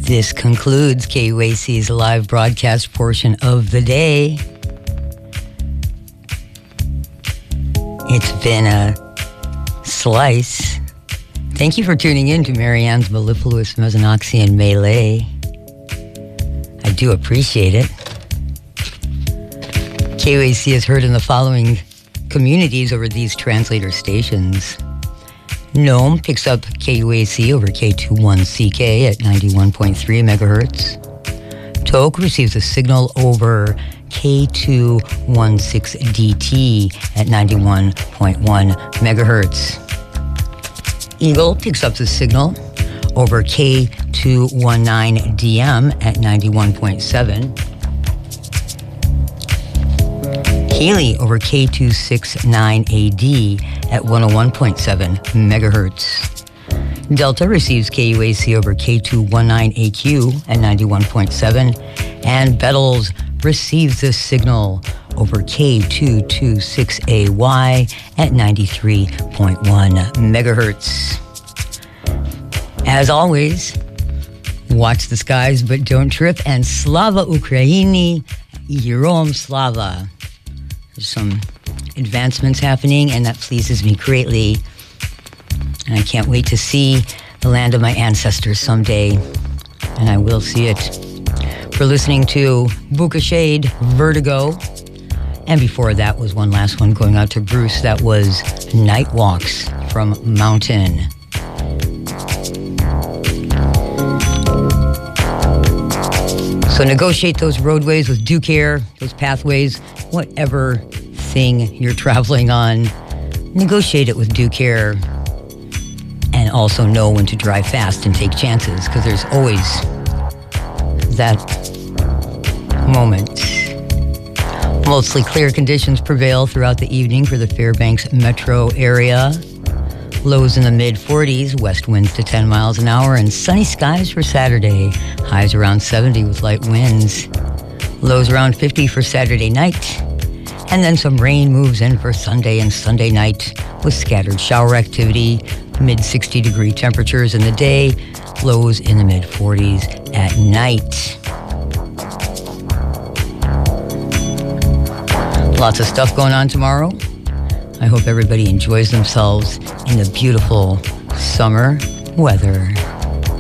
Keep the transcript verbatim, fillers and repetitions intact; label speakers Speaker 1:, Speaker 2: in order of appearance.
Speaker 1: This concludes K U A C's live broadcast portion of the day. It's been a slice. Thank you for tuning in to Marianne's Mellifluous Mezanoxian Melee. I do appreciate it. K U A C is heard in the following communities over these translator stations. Nome picks up K U A C over K twenty-one C K at ninety-one point three megahertz. Tok receives a signal over K two sixteen D T at ninety-one point one megahertz. Eagle picks up the signal over K two nineteen D M at ninety-one point seven. Healy over K two sixty-nine A D at one oh one point seven megahertz. Delta receives K U A C over K two nineteen A Q at ninety-one point seven, and Bettles receives the signal over K two twenty-six A Y at ninety-three point one megahertz. As always, watch the skies but don't trip, and Slava Ukraini, Yerom Slava. There's some advancements happening, and that pleases me greatly. And I can't wait to see the land of my ancestors someday, and I will see it. For listening to Buka Shade, Vertigo, and before that was one last one going out to Bruce. That was Night Walks from Mountain. So negotiate those roadways with due care, those pathways, whatever thing you're traveling on. Negotiate it with due care, and also know when to drive fast and take chances, because there's always that moment. Mostly clear conditions prevail throughout the evening for the Fairbanks metro area. Lows in the mid forties, west winds to ten miles an hour, and sunny skies for Saturday. Highs around seventy with light winds. Lows around fifty for Saturday night. And then some rain moves in for Sunday and Sunday night with scattered shower activity. Mid sixty degree temperatures in the day. Lows in the mid forties at night. Lots of stuff going on tomorrow. I hope everybody enjoys themselves in the beautiful summer weather.